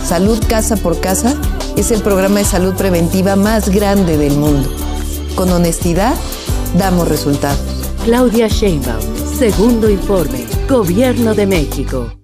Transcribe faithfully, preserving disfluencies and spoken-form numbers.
Salud Casa por Casa es el programa de salud preventiva más grande del mundo. Con honestidad, damos resultados. Claudia Sheinbaum, segundo informe, Gobierno de México.